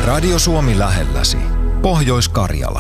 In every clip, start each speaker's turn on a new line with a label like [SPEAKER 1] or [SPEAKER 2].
[SPEAKER 1] Radio Suomi lähelläsi. Pohjois-Karjala.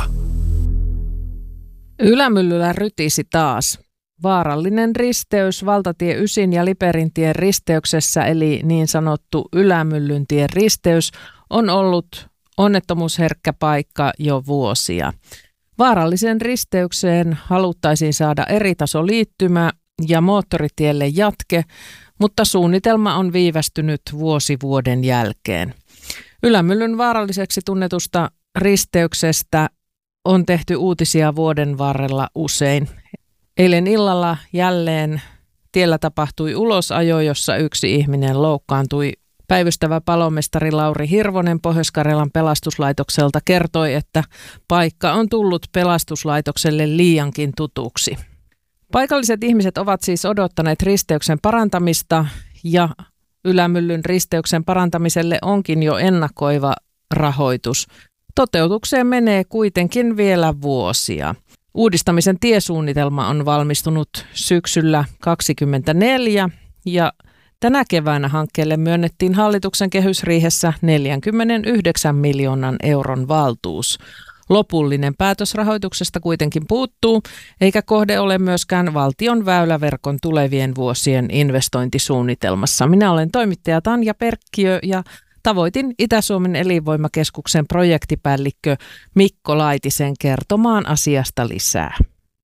[SPEAKER 2] Ylämyllyllä rytisi taas. Vaarallinen risteys valtatie 9 ja Liperintien risteyksessä, eli niin sanottu Ylämyllyntien risteys, on ollut onnettomuusherkkä paikka jo vuosia. Vaaralliseen risteykseen haluttaisiin saada eritasoliittymä ja moottoritielle jatke, mutta suunnitelma on viivästynyt vuosi vuoden jälkeen. Ylämyllyn vaaralliseksi tunnetusta risteyksestä on tehty uutisia vuoden varrella usein. Eilen illalla jälleen tiellä tapahtui ulosajo, jossa yksi ihminen loukkaantui. Päivystävä palomestari Lauri Hirvonen Pohjois-Karjalan pelastuslaitokselta kertoi, että paikka on tullut pelastuslaitokselle liiankin tutuksi. Paikalliset ihmiset ovat siis odottaneet risteyksen parantamista ja Ylämyllyn risteyksen parantamiselle onkin jo ennakoiva rahoitus. Toteutukseen menee kuitenkin vielä vuosia. Uudistamisen tiesuunnitelma on valmistunut syksyllä 2024 ja tänä keväänä hankkeelle myönnettiin hallituksen kehysriihessä 49 miljoonan euron valtuus. Lopullinen päätös rahoituksesta kuitenkin puuttuu, eikä kohde ole myöskään valtion väyläverkon tulevien vuosien investointisuunnitelmassa. Minä olen toimittaja Tanja Perkkiö ja tavoitin Itä-Suomen elinvoimakeskuksen projektipäällikkö Mikko Laitisen kertomaan asiasta lisää.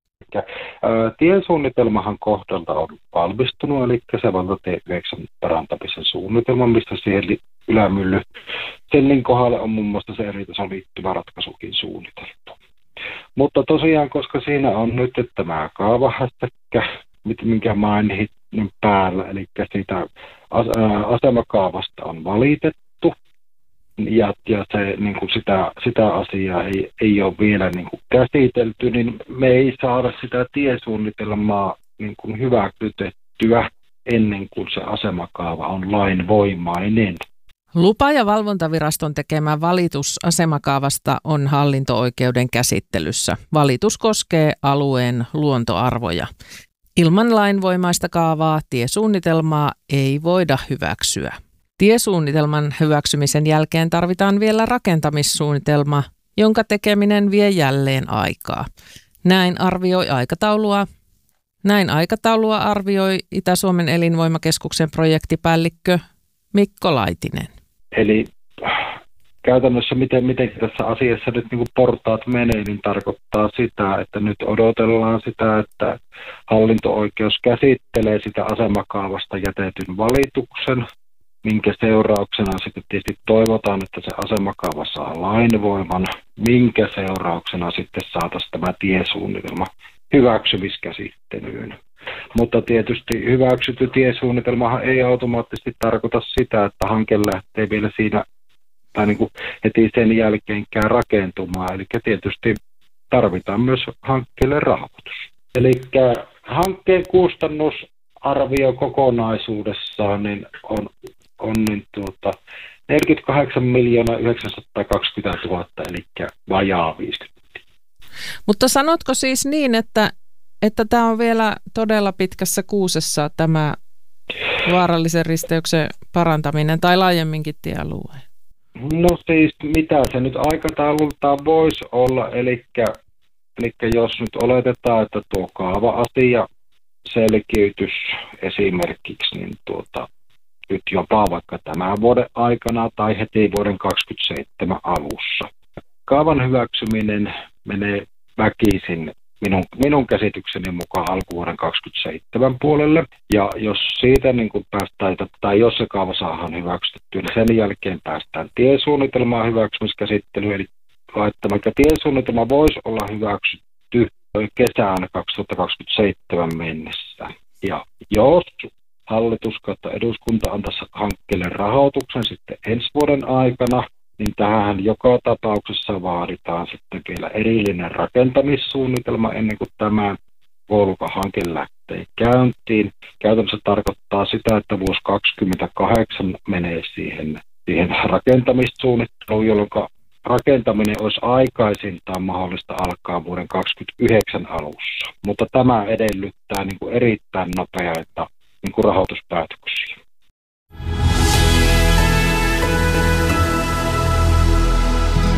[SPEAKER 3] Tiesuunnitelmahan kohdalta on valmistunut, eli se valtatie 9 parantamisen suunnitelma, mistä siihen Ylämylly. Sen kohdalle on muun muassa se eritason liittyvä ratkaisukin suunniteltu. Mutta tosiaan, koska siinä on nyt tämä kaavahässäkkä, minkä mainit päällä, eli siitä asemakaavasta on valitettu, ja se, niin kuin sitä asiaa ei ole vielä niin kuin käsitelty, niin me ei saada sitä tiesuunnitelmaa niin kuin hyväksytettyä ennen kuin se asemakaava on lainvoimainen.
[SPEAKER 2] Lupa- ja valvontaviraston tekemä valitus asemakaavasta on hallinto-oikeuden käsittelyssä. Valitus koskee alueen luontoarvoja. Ilman lainvoimaista kaavaa tiesuunnitelmaa ei voida hyväksyä. Tiesuunnitelman hyväksymisen jälkeen tarvitaan vielä rakentamissuunnitelma, jonka tekeminen vie jälleen aikaa. Näin aikataulua arvioi Itä-Suomen elinvoimakeskuksen projektipäällikkö Mikko Laitinen.
[SPEAKER 3] Eli käytännössä miten tässä asiassa nyt niin kuin portaat menee, niin tarkoittaa sitä, että nyt odotellaan sitä, että hallinto-oikeus käsittelee sitä asemakaavasta jätetyn valituksen, minkä seurauksena sitten tietysti toivotaan, että se asemakaava saa lainvoiman, minkä seurauksena sitten saataisiin tämä tiesuunnitelma hyväksymiskäsittelyyn. Mutta tietysti hyväksytty tiesuunnitelmahan ei automaattisesti tarkoita sitä, että hanke lähtee vielä siinä tai niin kuin heti sen jälkeenkään rakentumaan. Eli tietysti tarvitaan myös hankkeelle rahoitus. Eli hankkeen kustannusarvio kokonaisuudessaan niin on 48 920 000, eli vajaa 50.
[SPEAKER 2] Mutta sanotko siis niin, että tämä on vielä todella pitkässä kuusessa tämä vaarallisen risteyksen parantaminen tai laajemminkin tiealueen?
[SPEAKER 3] No siis mitä se nyt aikataulultaan voisi olla, eli jos nyt oletetaan, että tuo kaava-asia selkiytys esimerkiksi, niin nyt jopa vaikka tämän vuoden aikana tai heti vuoden 2027 alussa. Kaavan hyväksyminen menee väkisin minun käsitykseni mukaan alkuvuoden 2027 puolelle. Ja jos siitä niin kuin päästään, tai jos se kaava saadaan hyväksyttyä, niin sen jälkeen päästään tiesuunnitelmaan hyväksymiskäsittelyyn. Eli vaikka tiesuunnitelma voisi olla hyväksytty kesään 2027 mennessä. Ja jos hallitus kautta eduskunta antaisi hankkeelle rahoituksen sitten ensi vuoden aikana, niin tähän joka tapauksessa vaaditaan sitten vielä erillinen rakentamissuunnitelma ennen kuin tämä koulukahanke lähtee käyntiin. Käytännössä tarkoittaa sitä, että vuosi 2028 menee siihen rakentamissuunnitteluun, jolloin rakentaminen olisi aikaisintaan mahdollista alkaa vuoden 2029 alussa. Mutta tämä edellyttää niin kuin erittäin nopeita niin kuin rahoituspäätöksiä.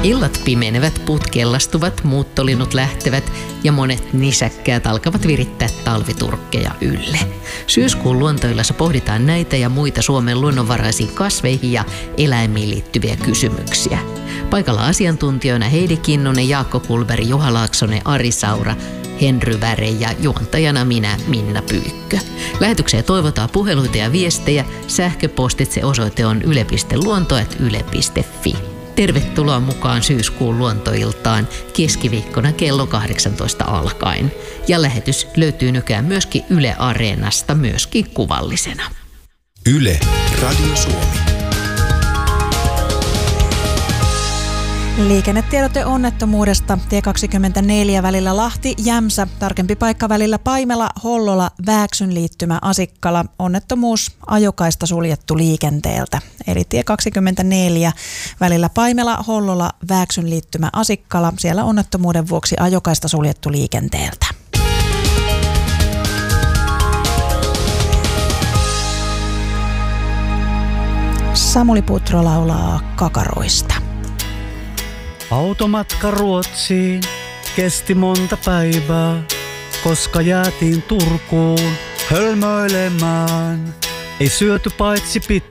[SPEAKER 4] Illat pimenevät, puut kellastuvat, muuttolinnut lähtevät ja monet nisäkkäät alkavat virittää talviturkkeja ylle. Syyskuun luontoillassa pohditaan näitä ja muita Suomen luonnonvaraisiin kasveihin ja eläimiin liittyviä kysymyksiä. Paikalla asiantuntijoina Heidi Kinnunen, Jaakko Kulberg, Juha Laaksonen, Ari Saura, Henry Väre ja juontajana minä, Minna Pyykkö. Lähetykseen toivotaan puheluita ja viestejä. Sähköpostitse osoite on yle.luonto@yle.fi. Tervetuloa mukaan syyskuun luontoiltaan keskiviikkona kello 18 alkaen. Ja lähetys löytyy nykyään myöskin Yle Areenasta, myöskin kuvallisena.
[SPEAKER 1] Yle, Radio Suomi.
[SPEAKER 5] Liikennetiedote onnettomuudesta. Tie 24 välillä Lahti-Jämsä, tarkempi paikka välillä Paimela-Hollola, Vääksyn liittymä Asikkala. Onnettomuus, ajokaista suljettu liikenteeltä. Eli tie 24 välillä Paimela-Hollola, Vääksyn liittymä Asikkala. Siellä onnettomuuden vuoksi ajokaista suljettu liikenteeltä. Samuli Putro laulaa Kakaroista.
[SPEAKER 6] Automatka Ruotsiin kesti monta päivää, koska jäätiin Turkuun hölmöilemään. Ei syöty paitsi